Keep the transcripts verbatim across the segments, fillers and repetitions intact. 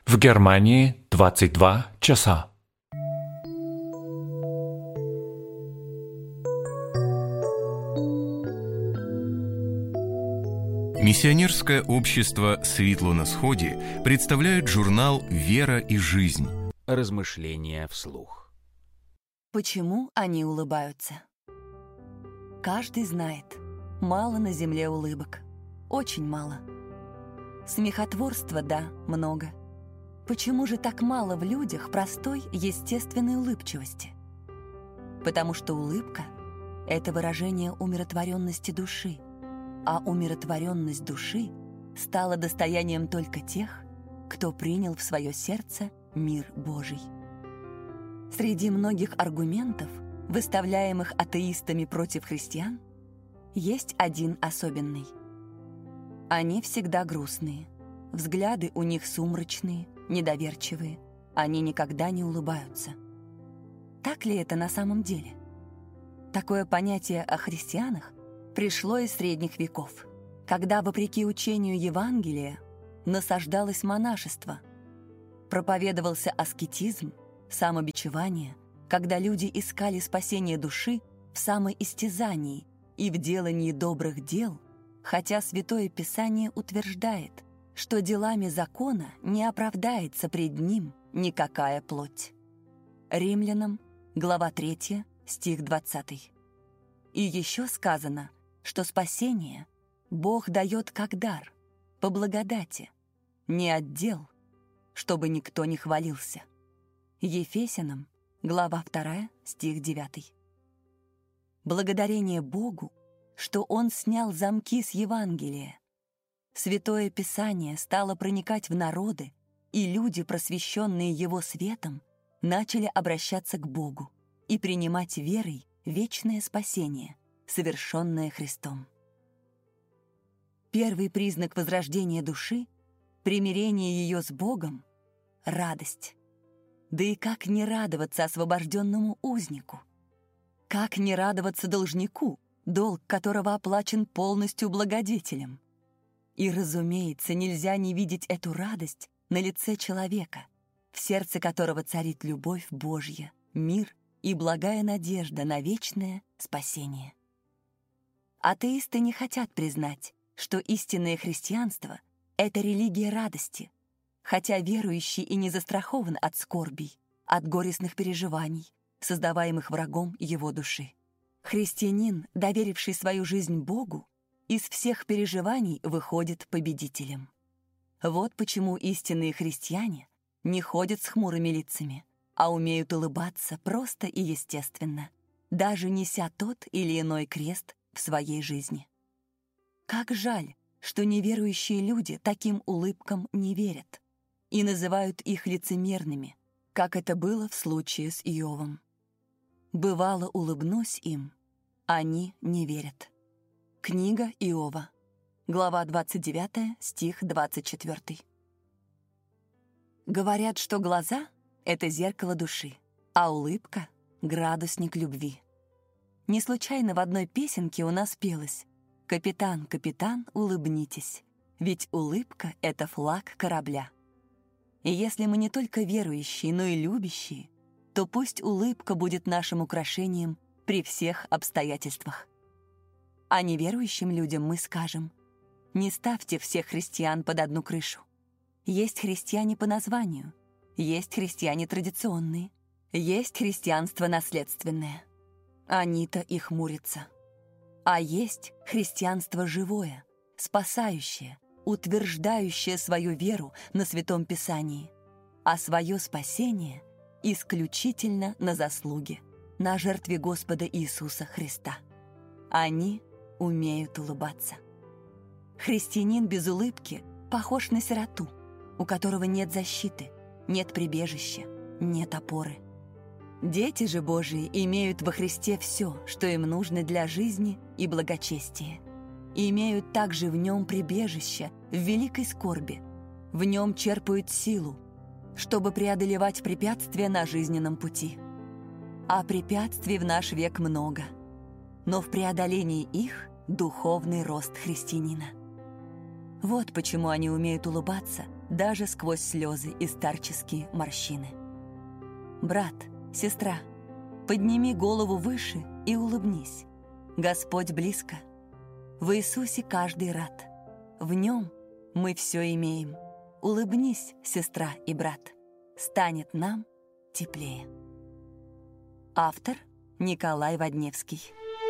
В Германии двадцать два часа. Миссионерское общество «Светло на сходе» представляет журнал «Вера и жизнь». Размышления вслух. Почему они улыбаются? Каждый знает, мало на земле улыбок. Очень мало. Смехотворства, да, много. Почему же так мало в людях простой, естественной улыбчивости? Потому что улыбка — это выражение умиротворенности души, а умиротворенность души стала достоянием только тех, кто принял в свое сердце мир Божий. Среди многих аргументов, выставляемых атеистами против христиан, есть один особенный. Они всегда грустные, взгляды у них сумрачные, недоверчивые, они никогда не улыбаются. Так ли это на самом деле? Такое понятие о христианах пришло из средних веков, когда, вопреки учению Евангелия, насаждалось монашество, проповедовался аскетизм, самобичевание, когда люди искали спасение души в самоистязании и в делании добрых дел, хотя Святое Писание утверждает, что делами закона не оправдается пред ним никакая плоть. Римлянам, глава третья, стих двадцатый. И еще сказано, что спасение Бог дает как дар, по благодати, не от дел, чтобы никто не хвалился. Ефесянам, глава вторая, стих девятый. Благодарение Богу, что Он снял замки с Евангелия. Святое Писание стало проникать в народы, и люди, просвещенные Его светом, начали обращаться к Богу и принимать верой вечное спасение, совершенное Христом. Первый признак возрождения души — примирение ее с Богом — радость. Да и как не радоваться освобожденному узнику? Как не радоваться должнику, долг которого оплачен полностью благодетелем? И, разумеется, нельзя не видеть эту радость на лице человека, в сердце которого царит любовь Божья, мир и благая надежда на вечное спасение. Атеисты не хотят признать, что истинное христианство — это религия радости, хотя верующий и не застрахован от скорбей, от горестных переживаний, создаваемых врагом его души. Христианин, доверивший свою жизнь Богу, из всех переживаний выходит победителем. Вот почему истинные христиане не ходят с хмурыми лицами, а умеют улыбаться просто и естественно, даже неся тот или иной крест в своей жизни. Как жаль, что неверующие люди таким улыбкам не верят и называют их лицемерными, как это было в случае с Иовом. «Бывало, улыбнусь им, они не верят». Книга Иова, глава двадцать девятая, стих двадцать четвёртый. Говорят, что глаза — это зеркало души, а улыбка — градусник любви. Не случайно в одной песенке у нас пелось: «Капитан, капитан, улыбнитесь, ведь улыбка — это флаг корабля». И если мы не только верующие, но и любящие, то пусть улыбка будет нашим украшением при всех обстоятельствах. А неверующим людям мы скажем: не ставьте всех христиан под одну крышу. Есть христиане по названию, есть христиане традиционные, есть христианство наследственное. Они-то и хмурятся. А есть христианство живое, спасающее, утверждающее свою веру на Святом Писании, а свое спасение исключительно на заслуге, на жертве Господа Иисуса Христа. Они умеют улыбаться. Христианин без улыбки похож на сироту, у которого нет защиты, нет прибежища, нет опоры. Дети же Божии имеют во Христе все, что им нужно для жизни и благочестия. И имеют также в Нем прибежище в великой скорби. В Нем черпают силу, чтобы преодолевать препятствия на жизненном пути. А препятствий в наш век много, но в преодолении их духовный рост христианина. Вот почему они умеют улыбаться даже сквозь слезы и старческие морщины. Брат, сестра, подними голову выше и улыбнись. Господь близко. В Иисусе каждый рад. В Нем мы все имеем. Улыбнись, сестра и брат. Станет нам теплее. Автор Николай Водневский.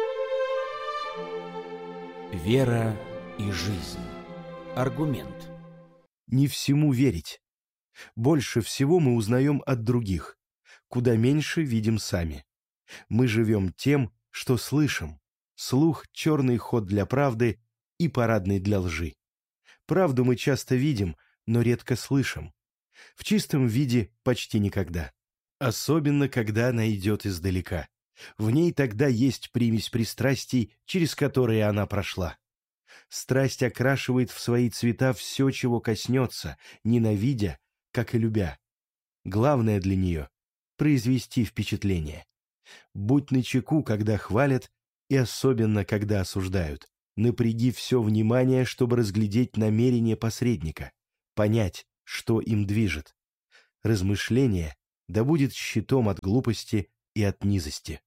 Вера и жизнь. Аргумент. Не всему верить. Больше всего мы узнаем от других, куда меньше видим сами. Мы живем тем, что слышим. Слух — черный ход для правды и парадный для лжи. Правду мы часто видим, но редко слышим. В чистом виде почти никогда. Особенно, когда она идет издалека. В ней тогда есть примесь пристрастий, через которые она прошла. Страсть окрашивает в свои цвета все, чего коснется, ненавидя, как и любя. Главное для нее — произвести впечатление. Будь начеку, когда хвалят, и особенно, когда осуждают. Напряги все внимание, чтобы разглядеть намерение посредника, понять, что им движет. Размышление да будет щитом от глупости и от низости.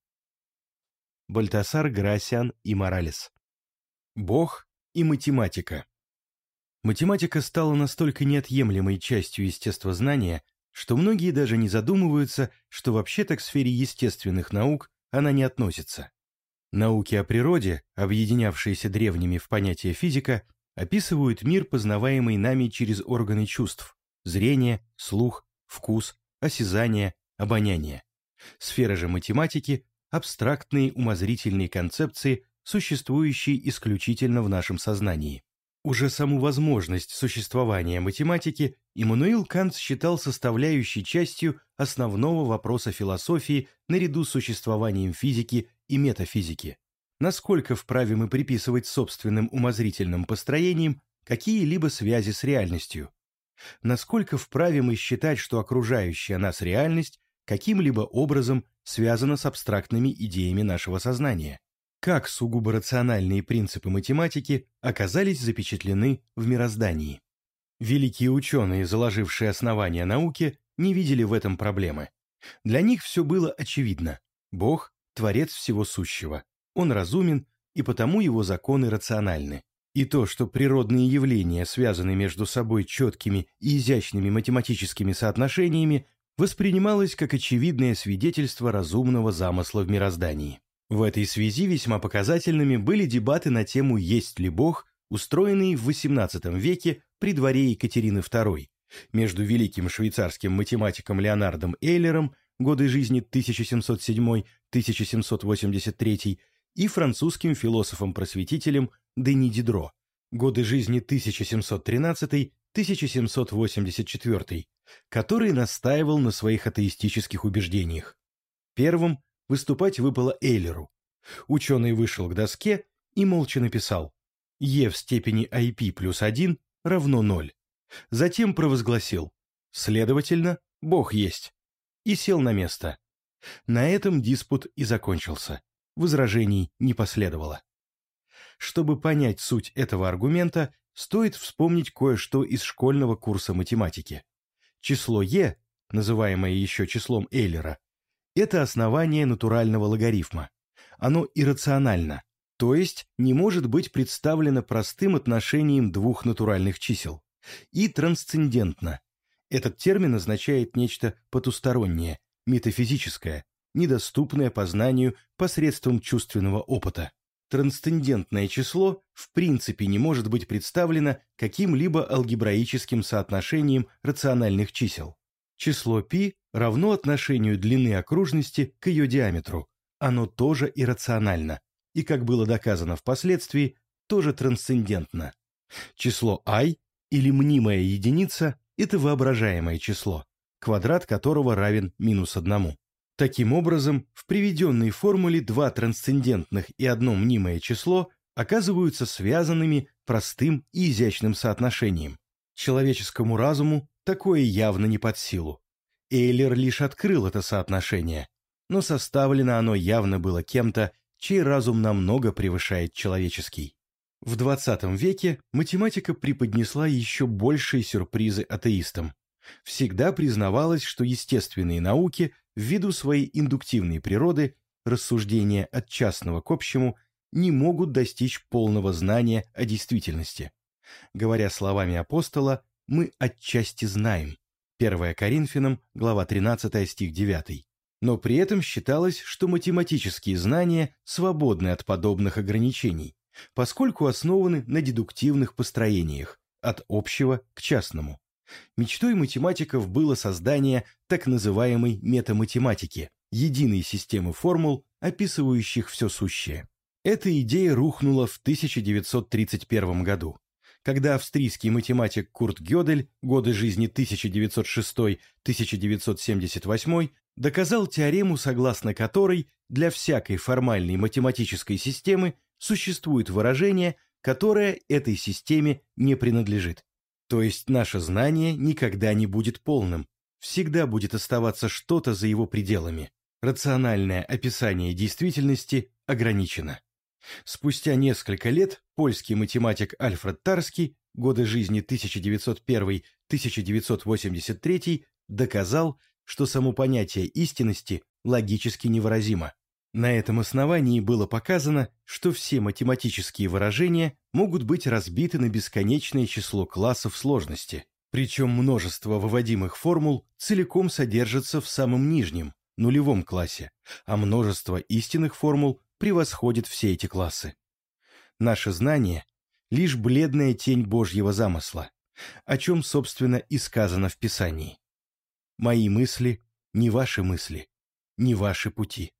Бальтасар Грасиан и Моралес. Бог и математика. Математика стала настолько неотъемлемой частью естествознания, что многие даже не задумываются, что вообще-то к сфере естественных наук она не относится. Науки о природе, объединявшиеся древними в понятие физика, описывают мир, познаваемый нами через органы чувств – зрение, слух, вкус, осязание, обоняние. Сфера же математики – абстрактные умозрительные концепции, существующие исключительно в нашем сознании. Уже саму возможность существования математики Иммануил Кант считал составляющей частью основного вопроса философии наряду с существованием физики и метафизики. Насколько вправе мы приписывать собственным умозрительным построениям какие-либо связи с реальностью? Насколько вправе мы считать, что окружающая нас реальность каким-либо образом связана с абстрактными идеями нашего сознания? Как сугубо рациональные принципы математики оказались запечатлены в мироздании? Великие ученые, заложившие основания науки, не видели в этом проблемы. Для них все было очевидно. Бог – творец всего сущего. Он разумен, и потому его законы рациональны. И то, что природные явления связаны между собой четкими и изящными математическими соотношениями, воспринималось как очевидное свидетельство разумного замысла в мироздании. В этой связи весьма показательными были дебаты на тему «Есть ли Бог?», устроенные в восемнадцатом веке при дворе Екатерины второй, между великим швейцарским математиком Леонардом Эйлером, годы жизни тысяча семьсот седьмой — тысяча семьсот восемьдесят третий, и французским философом-просветителем Дени Дидро, годы жизни тысяча семьсот тринадцатый — тысяча семьсот восемьдесят четвёртый, который настаивал на своих атеистических убеждениях. Первым выступать выпало Эйлеру. Ученый вышел к доске и молча написал «Е в степени ай пи плюс один равно ноль». Затем провозгласил «Следовательно, Бог есть» и сел на место. На этом диспут и закончился. Возражений не последовало. Чтобы понять суть этого аргумента, стоит вспомнить кое-что из школьного курса математики. Число Е, называемое еще числом Эйлера, это основание натурального логарифма. Оно иррационально, то есть не может быть представлено простым отношением двух натуральных чисел. И трансцендентно. Этот термин означает нечто потустороннее, метафизическое, недоступное познанию посредством чувственного опыта. Трансцендентное число в принципе не может быть представлено каким-либо алгебраическим соотношением рациональных чисел. Число π равно отношению длины окружности к ее диаметру. Оно тоже иррационально, и, как было доказано впоследствии, тоже трансцендентно. Число i, или мнимая единица, это воображаемое число, квадрат которого равен минус одному. Таким образом, в приведенной формуле два трансцендентных и одно мнимое число оказываются связанными простым и изящным соотношением. Человеческому разуму такое явно не под силу. Эйлер лишь открыл это соотношение, но составлено оно явно было кем-то, чей разум намного превышает человеческий. В двадцатом веке математика преподнесла еще большие сюрпризы атеистам. Всегда признавалось, что естественные науки, ввиду своей индуктивной природы, рассуждения от частного к общему, не могут достичь полного знания о действительности. Говоря словами апостола, мы отчасти знаем. первое Коринфянам, глава тринадцатая, стих девятый. Но при этом считалось, что математические знания свободны от подобных ограничений, поскольку основаны на дедуктивных построениях, от общего к частному. Мечтой математиков было создание так называемой метаматематики, единой системы формул, описывающих все сущее. Эта идея рухнула в тысяча девятьсот тридцать первом году, когда австрийский математик Курт Гёдель, годы жизни тысяча девятьсот шестой — тысяча девятьсот семьдесят восьмой, доказал теорему, согласно которой для всякой формальной математической системы существует выражение, которое этой системе не принадлежит. То есть наше знание никогда не будет полным, всегда будет оставаться что-то за его пределами. Рациональное описание действительности ограничено. Спустя несколько лет польский математик Альфред Тарский, годы жизни тысяча девятьсот первый — тысяча девятьсот восемьдесят третий, доказал, что само понятие истинности логически невыразимо. На этом основании было показано, что все математические выражения могут быть разбиты на бесконечное число классов сложности, причем множество выводимых формул целиком содержится в самом нижнем, нулевом классе, а множество истинных формул превосходит все эти классы. Наше знание — лишь бледная тень Божьего замысла, о чем, собственно, и сказано в Писании. «Мои мысли — не ваши мысли, не ваши пути.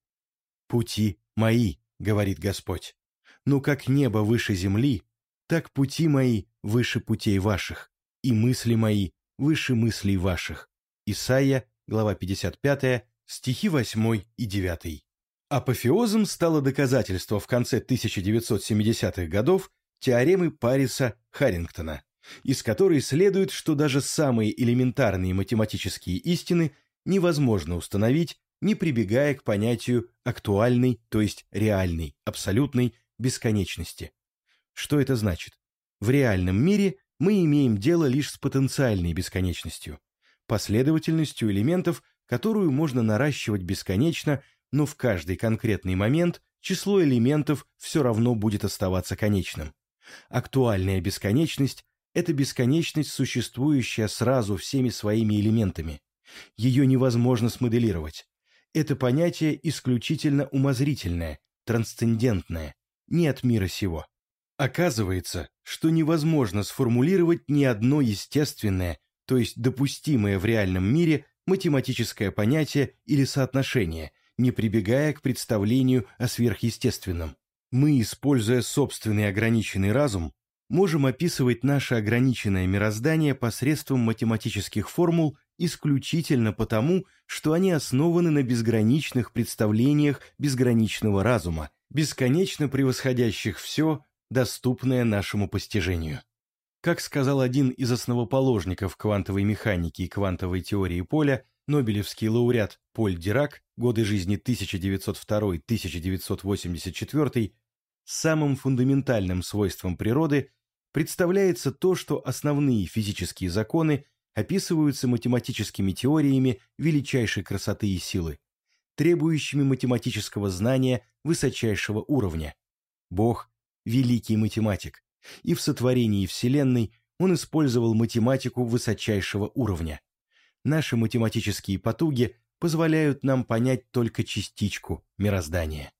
Пути мои, — говорит Господь, — но как небо выше земли, так пути мои выше путей ваших, и мысли мои выше мыслей ваших». Исайя, глава пятьдесят пятая, стихи восьмой и девятый. Апофеозом стало доказательство в конце тысяча девятьсот семидесятых годов теоремы Париса-Харрингтона, из которой следует, что даже самые элементарные математические истины невозможно установить, не прибегая к понятию актуальной, то есть реальной, абсолютной бесконечности. Что это значит? В реальном мире мы имеем дело лишь с потенциальной бесконечностью, последовательностью элементов, которую можно наращивать бесконечно, но в каждый конкретный момент число элементов все равно будет оставаться конечным. Актуальная бесконечность — это бесконечность, существующая сразу всеми своими элементами. Ее невозможно смоделировать. Это понятие исключительно умозрительное, трансцендентное, не от мира сего. Оказывается, что невозможно сформулировать ни одно естественное, то есть допустимое в реальном мире математическое понятие или соотношение, не прибегая к представлению о сверхъестественном. Мы, используя собственный ограниченный разум, можем описывать наше ограниченное мироздание посредством математических формул исключительно потому, что они основаны на безграничных представлениях безграничного разума, бесконечно превосходящих все, доступное нашему постижению. Как сказал один из основоположников квантовой механики и квантовой теории поля, нобелевский лауреат Поль Дирак, годы жизни тысяча девятьсот второй — тысяча девятьсот восемьдесят четвёртый, самым фундаментальным свойством природы представляется то, что основные физические законы описываются математическими теориями величайшей красоты и силы, требующими математического знания высочайшего уровня. Бог – великий математик, и в сотворении Вселенной он использовал математику высочайшего уровня. Наши математические потуги позволяют нам понять только частичку мироздания.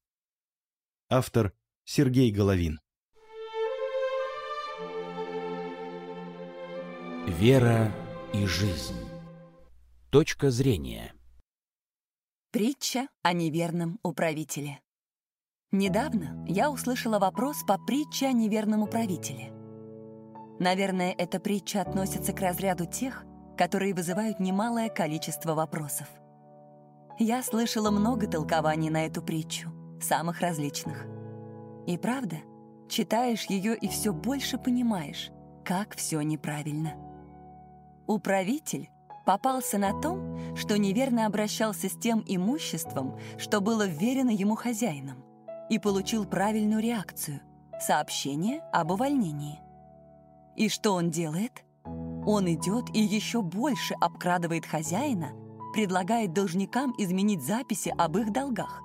Автор Сергей Головин. Вера и жизнь. Точка зрения. Притча о неверном управителе. Недавно я услышала вопрос по притче о неверном управителе. Наверное, эта притча относится к разряду тех, которые вызывают немалое количество вопросов. Я слышала много толкований на эту притчу, самых различных. И правда, читаешь ее и все больше понимаешь, как все неправильно. Управитель попался на том, что неверно обращался с тем имуществом, что было вверено ему хозяином, и получил правильную реакцию, сообщение об увольнении. И что он делает? Он идет и еще больше обкрадывает хозяина, предлагает должникам изменить записи об их долгах.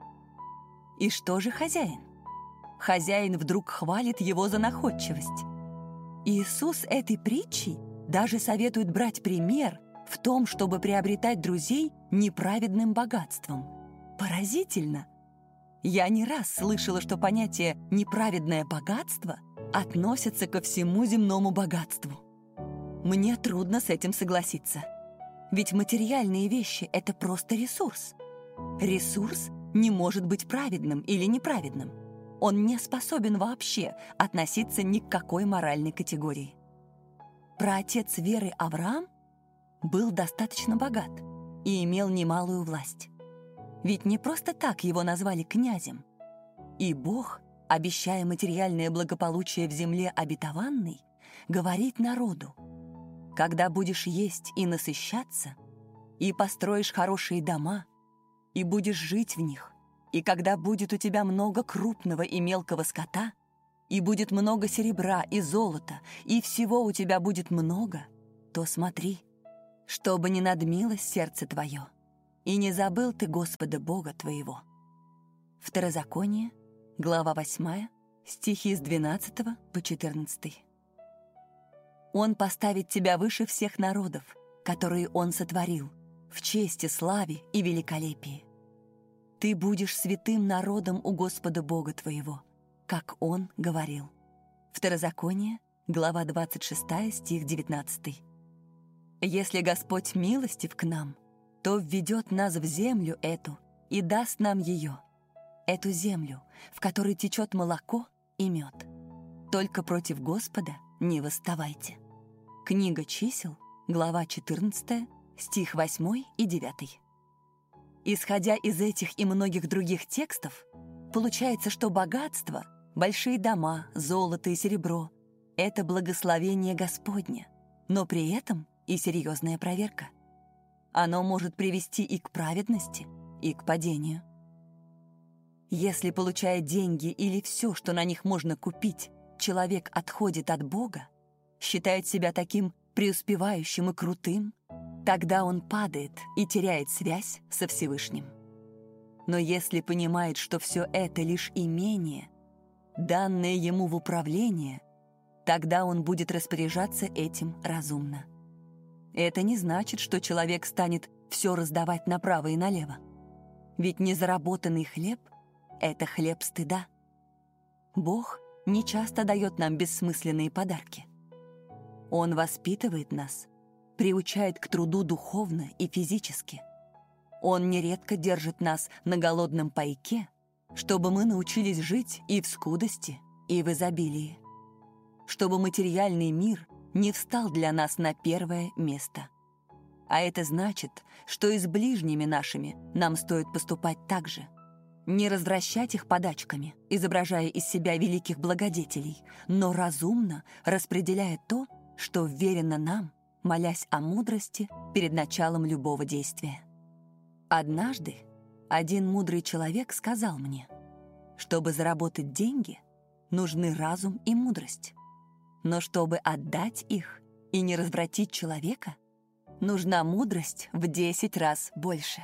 И что же хозяин? Хозяин вдруг хвалит его за находчивость. Иисус этой притчей даже советует брать пример в том, чтобы приобретать друзей неправедным богатством. Поразительно! Я не раз слышала, что понятие «неправедное богатство» относится ко всему земному богатству. Мне трудно с этим согласиться. Ведь материальные вещи — это просто ресурс. Ресурс не может быть праведным или неправедным. Он не способен вообще относиться ни к какой моральной категории. Праотец веры Авраам был достаточно богат и имел немалую власть. Ведь не просто так его назвали князем. И Бог, обещая материальное благополучие в земле обетованной, говорит народу: «Когда будешь есть и насыщаться, и построишь хорошие дома, и будешь жить в них, и когда будет у тебя много крупного и мелкого скота, и будет много серебра и золота, и всего у тебя будет много, то смотри, чтобы не надмилось сердце твое, и не забыл ты Господа Бога твоего». Второзаконие, глава восьмая, стихи с двенадцатого по четырнадцатый. Он поставит тебя выше всех народов, которые Он сотворил, в чести, славе и великолепии. Ты будешь святым народом у Господа Бога твоего, как Он говорил. Второзаконие, глава двадцать шестая, стих девятнадцатый. Если Господь милостив к нам, то введет нас в землю эту и даст нам ее, эту землю, в которой течет молоко и мед. Только против Господа не восставайте. Книга чисел, глава четырнадцатая, стих восьмой и девятый. Исходя из этих и многих других текстов, получается, что богатство, большие дома, золото и серебро — это благословение Господне, но при этом и серьезная проверка. Оно может привести и к праведности, и к падению. Если, получая деньги или все, что на них можно купить, человек отходит от Бога, считает себя таким преуспевающим и крутым, тогда он падает и теряет связь со Всевышним. Но если понимает, что все это лишь имение, данное ему в управление, тогда он будет распоряжаться этим разумно. Это не значит, что человек станет все раздавать направо и налево. Ведь незаработанный хлеб — это хлеб стыда. Бог не часто дает нам бессмысленные подарки. Он воспитывает нас, приучает к труду духовно и физически. Он нередко держит нас на голодном пайке, чтобы мы научились жить и в скудости, и в изобилии. Чтобы материальный мир не встал для нас на первое место. А это значит, что и с ближними нашими нам стоит поступать так же. Не развращать их подачками, изображая из себя великих благодетелей, но разумно распределяя то, что вверено нам, молясь о мудрости перед началом любого действия. Однажды один мудрый человек сказал мне, чтобы заработать деньги, нужны разум и мудрость. Но чтобы отдать их и не развратить человека, нужна мудрость в десять раз больше.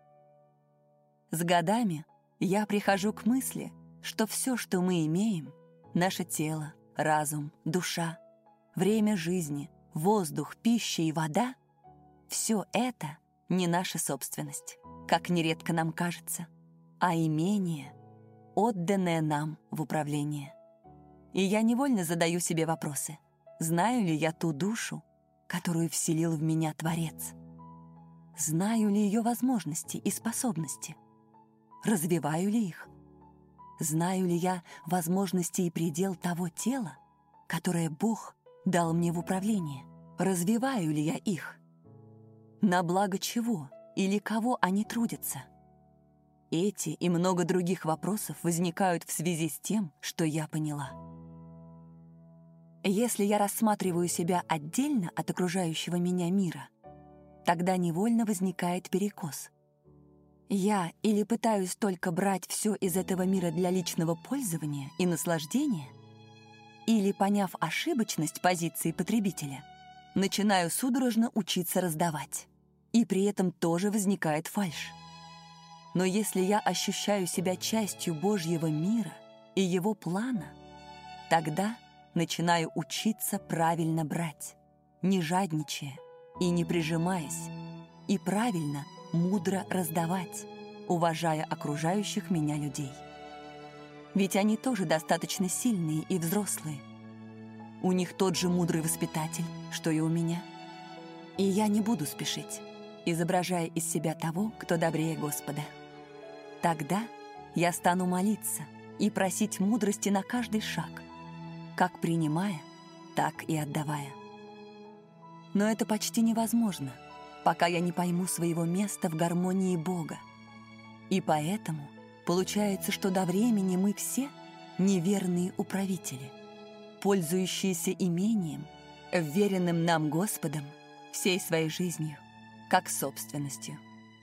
С годами я прихожу к мысли, что все, что мы имеем, наше тело, разум, душа, время жизни, воздух, пища и вода, все это не наша собственность, как нередко нам кажется, а имение, отданное нам в управление. И я невольно задаю себе вопросы. Знаю ли я ту душу, которую вселил в меня Творец? Знаю ли ее возможности и способности? Развиваю ли их? Знаю ли я возможности и предел того тела, которое Бог дал мне в управление? Развиваю ли я их? На благо чего или кого они трудятся? Эти и много других вопросов возникают в связи с тем, что я поняла. Если я рассматриваю себя отдельно от окружающего меня мира, тогда невольно возникает перекос. Я или пытаюсь только брать все из этого мира для личного пользования и наслаждения, или, поняв ошибочность позиции потребителя, начинаю судорожно учиться раздавать. И при этом тоже возникает фальшь. Но если я ощущаю себя частью Божьего мира и Его плана, тогда начинаю учиться правильно брать, не жадничая и не прижимаясь, и правильно, мудро раздавать, уважая окружающих меня людей. Ведь они тоже достаточно сильные и взрослые. У них тот же мудрый воспитатель, что и у меня. И я не буду спешить, изображая из себя того, кто добрее Господа. Тогда я стану молиться и просить мудрости на каждый шаг, как принимая, так и отдавая. Но это почти невозможно, пока я не пойму своего места в гармонии Бога. И поэтому получается, что до времени мы все неверные управители, пользующиеся имением, вверенным нам Господом всей своей жизнью, как собственностью.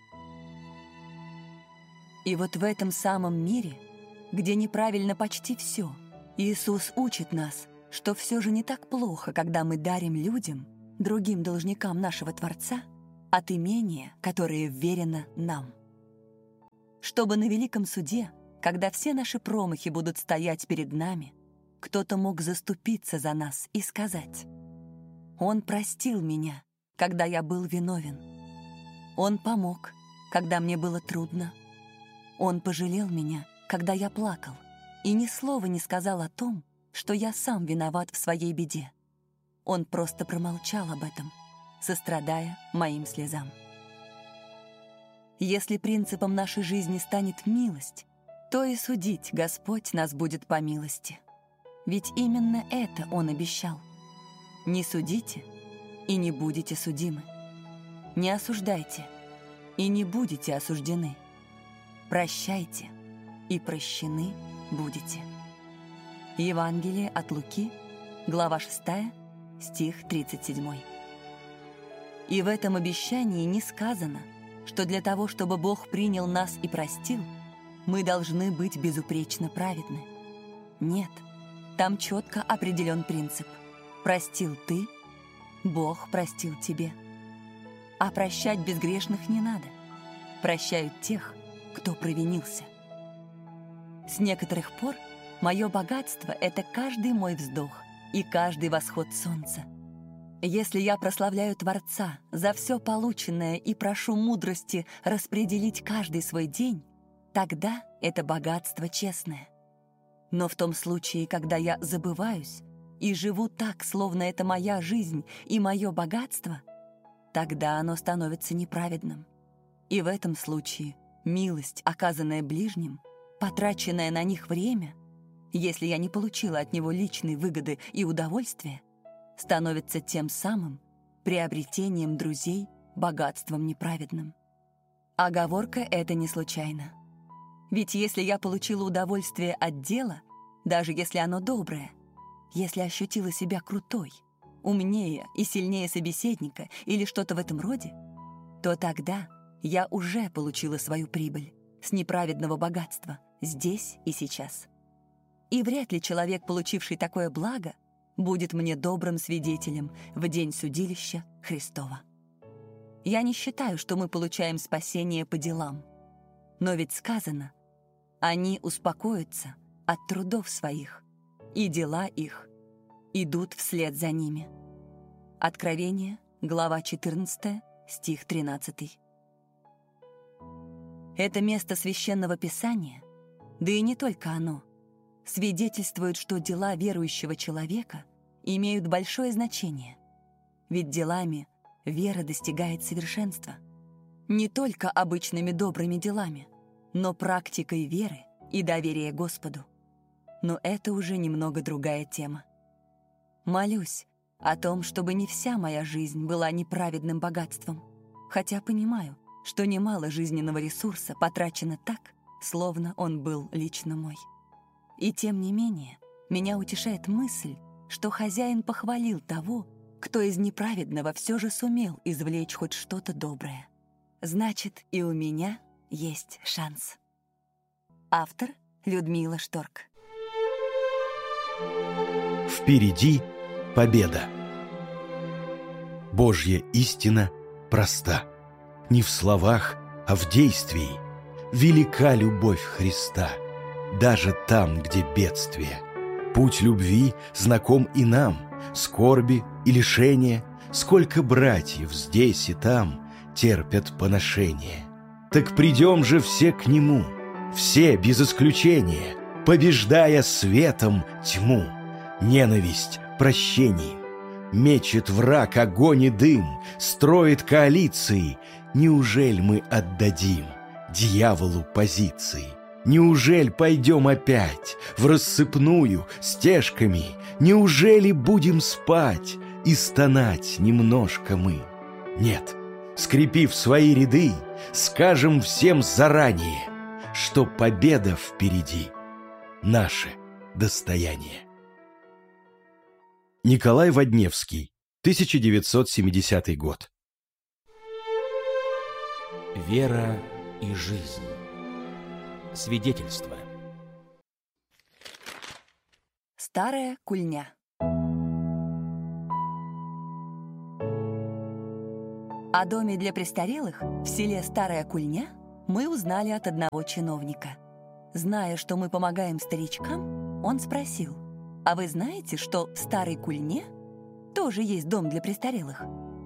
И вот в этом самом мире, где неправильно почти все, Иисус учит нас, что все же не так плохо, когда мы дарим людям, другим должникам нашего Творца, от имения, которое вверено нам. Чтобы на великом суде, когда все наши промахи будут стоять перед нами, кто-то мог заступиться за нас и сказать: «Он простил меня, когда я был виновен. Он помог, когда мне было трудно. Он пожалел меня, когда я плакал, и ни слова не сказал о том, что я сам виноват в своей беде. Он просто промолчал об этом, сострадая моим слезам». Если принципом нашей жизни станет милость, то и судить Господь нас будет по милости. Ведь именно это Он обещал. Не судите, и не будете судимы. Не осуждайте, и не будете осуждены. Прощайте, и прощены будете. Евангелие от Луки, глава шестая, стих тридцать семь. И в этом обещании не сказано, что для того, чтобы Бог принял нас и простил, мы должны быть безупречно праведны. Нет, там четко определен принцип. Простил ты, Бог простил тебе. А прощать безгрешных не надо. Прощают тех, кто провинился. С некоторых пор мое богатство — это каждый мой вздох и каждый восход солнца. Если я прославляю Творца за все полученное и прошу мудрости распределить каждый свой день, тогда это богатство честное. Но в том случае, когда я забываюсь и живу так, словно это моя жизнь и мое богатство, тогда оно становится неправедным. И в этом случае милость, оказанная ближним, потраченное на них время, если я не получила от него личной выгоды и удовольствия, становится тем самым приобретением друзей богатством неправедным. Оговорка эта не случайна. Ведь если я получила удовольствие от дела, даже если оно доброе, если ощутила себя крутой, умнее и сильнее собеседника или что-то в этом роде, то тогда я уже получила свою прибыль с неправедного богатства здесь и сейчас. И вряд ли человек, получивший такое благо, будет мне добрым свидетелем в день судилища Христова. Я не считаю, что мы получаем спасение по делам. Но ведь сказано: они успокоятся от трудов своих, и дела их идут вслед за ними. Откровение, глава четырнадцатая, стих тринадцатый. Это место Священного Писания, да и не только оно, свидетельствует, что дела верующего человека имеют большое значение. Ведь делами вера достигает совершенства. Не только обычными добрыми делами, но практикой веры и доверия Господу. Но это уже немного другая тема. Молюсь о том, чтобы не вся моя жизнь была неправедным богатством, хотя понимаю, что немало жизненного ресурса потрачено так, словно он был лично мой. И тем не менее, меня утешает мысль, что хозяин похвалил того, кто из неправедного все же сумел извлечь хоть что-то доброе. Значит, и у меня есть шанс. Автор Людмила Шторк. Впереди победа. Божья истина проста. Не в словах, а в действии. Велика любовь Христа, даже там, где бедствие. Путь любви знаком и нам, скорби и лишения. Сколько братьев здесь и там терпят поношение. Так придем же все к Нему, все без исключения, побеждая светом тьму. Ненависть прощением. Мечет враг огонь и дым, строит коалиции. Неужели мы отдадим дьяволу позиции? Неужели пойдем опять в рассыпную стежками? Неужели будем спать и стонать немножко мы? Нет, скрепив свои ряды, скажем всем заранее, что победа впереди — наше достояние. Николай Водневский, тысяча девятьсот семидесятый год. Вера и жизнь. Свидетельство. Старая кульня. О доме для престарелых в селе Старая Кульня мы узнали от одного чиновника. Зная, что мы помогаем старичкам, он спросил: «А вы знаете, что в Старой Кульне тоже есть дом для престарелых?»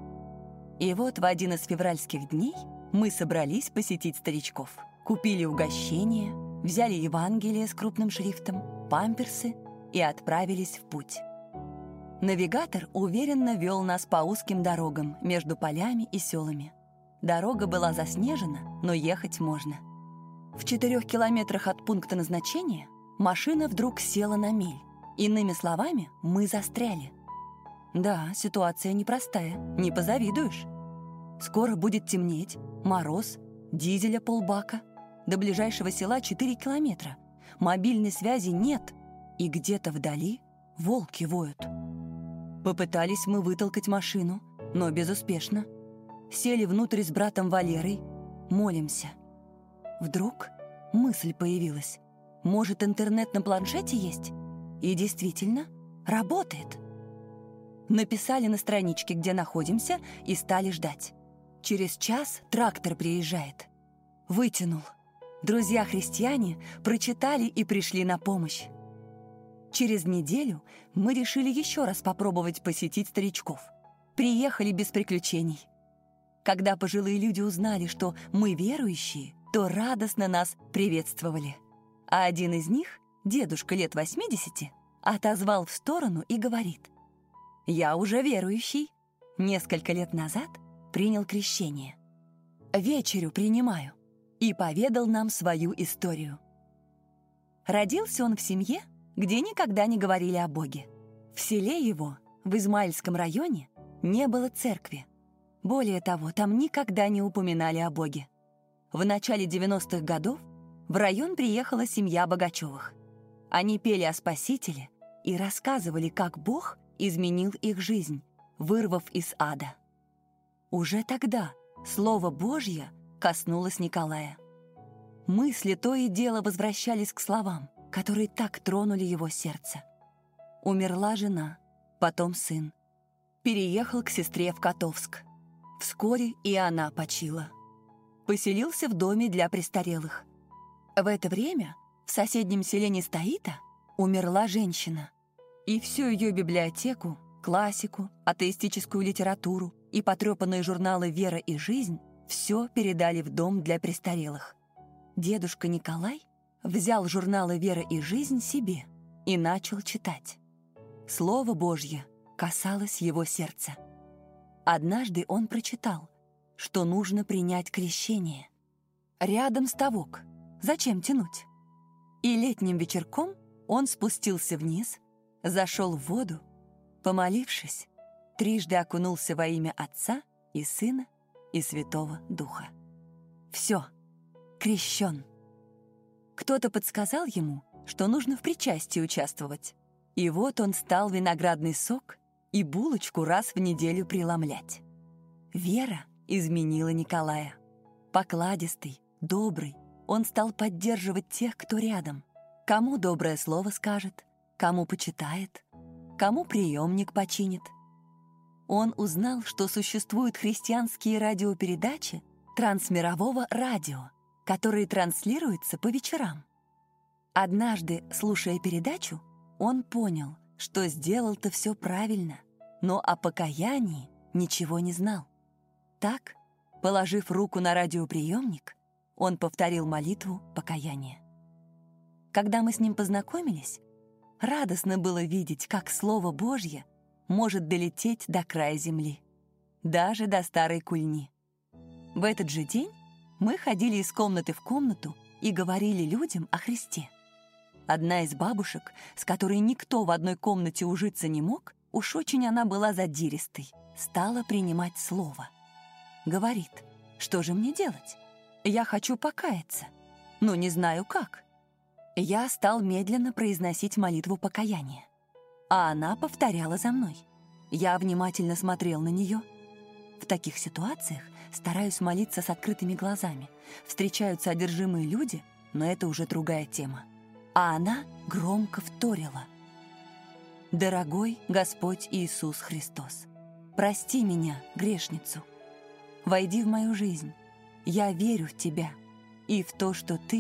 И вот в один из февральских дней мы собрались посетить старичков. Купили угощение, взяли Евангелие с крупным шрифтом, памперсы и отправились в путь. Навигатор уверенно вел нас по узким дорогам между полями и селами. Дорога была заснежена, но ехать можно. В четырех километрах от пункта назначения машина вдруг села на мель. Иными словами, мы застряли. Да, ситуация непростая, не позавидуешь. Скоро будет темнеть, мороз, дизеля полбака. До ближайшего села четыре километра. Мобильной связи нет, и где-то вдали волки воют. Попытались мы вытолкать машину, но безуспешно. Сели внутрь с братом Валерой, молимся. Вдруг мысль появилась. Может, интернет на планшете есть? И действительно, работает. Написали на страничке, где находимся, и стали ждать. Через час трактор приезжает. Вытянул. Друзья-христиане прочитали и пришли на помощь. Через неделю мы решили еще раз попробовать посетить старичков. Приехали без приключений. Когда пожилые люди узнали, что мы верующие, то радостно нас приветствовали. А один из них, дедушка лет восьмидесяти, отозвал в сторону и говорит: «Я уже верующий. Несколько лет назад принял крещение. Вечерю принимаю». И поведал нам свою историю. Родился он в семье, где никогда не говорили о Боге. В селе его, в Измаильском районе, не было церкви. Более того, там никогда не упоминали о Боге. В начале девяностых годов в район приехала семья Богачевых. Они пели о Спасителе и рассказывали, как Бог изменил их жизнь, вырвав из ада. Уже тогда Слово Божье коснулось Николая. Мысли то и дело возвращались к словам, которые так тронули его сердце. Умерла жена, потом сын. Переехал к сестре в Котовск. Вскоре и она почила. Поселился в доме для престарелых. В это время в соседнем селе Нестоита умерла женщина. И всю ее библиотеку, классику, атеистическую литературу и потрепанные журналы «Вера и жизнь» все передали в дом для престарелых. Дедушка Николай взял журналы «Вера и жизнь» себе и начал читать. Слово Божье касалось его сердца. Однажды он прочитал, что нужно принять крещение. Рядом ставок. Зачем тянуть? И летним вечерком он спустился вниз, зашел в воду, помолившись, трижды окунулся во имя Отца и Сына и Святого Духа. Все, крещен. Кто-то подсказал ему, что нужно в причастии участвовать. И вот он стал виноградный сок и булочку раз в неделю преломлять. Вера изменила Николая. Покладистый, добрый. Он стал поддерживать тех, кто рядом. Кому доброе слово скажет, кому почитает, кому приемник починит. Он узнал, что существуют христианские радиопередачи трансмирового радио, которые транслируются по вечерам. Однажды, слушая передачу, он понял, что сделал-то все правильно, но о покаянии ничего не знал. Так, положив руку на радиоприемник, он повторил молитву покаяния. Когда мы с ним познакомились, радостно было видеть, как Слово Божье может долететь до края земли, даже до Старой Кульни. В этот же день мы ходили из комнаты в комнату и говорили людям о Христе. Одна из бабушек, с которой никто в одной комнате ужиться не мог, уж очень она была задиристой, стала принимать слово. Говорит: «Что же мне делать? Я хочу покаяться, но не знаю как». Я стал медленно произносить молитву покаяния, а она повторяла за мной. Я внимательно смотрел на нее. В таких ситуациях стараюсь молиться с открытыми глазами. Встречаются одержимые люди, но это уже другая тема. А она громко вторила: «Дорогой Господь Иисус Христос, прости меня, грешницу. Войди в мою жизнь. Я верю в Тебя и в то, что Ты